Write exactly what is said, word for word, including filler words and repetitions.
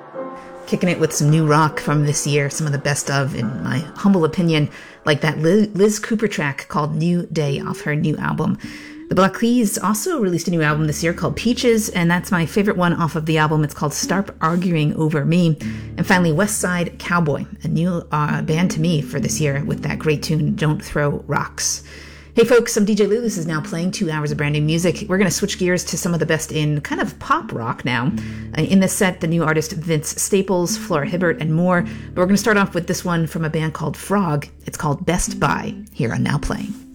Kicking it with some new rock from this year, some of the best of, in my humble opinion, like that Liz Cooper track called New Day off her new album. The Black Keys also released a new album this year called Peaches, and that's my favorite one off of the album. It's called Start Arguing Over Me. And finally, West Side Cowboy, a new uh, band to me for this year with that great tune, Don't Throw Rocks. Hey folks, I'm D J Lou. This is now playing two hours of brand new music. We're going to switch gears to some of the best in kind of pop rock now. Uh, in this set, the new artist Vince Staples, Flora Hibbert, and more. But we're going to start off with this one from a band called Frog. It's called Best Buy, here on Now Playing.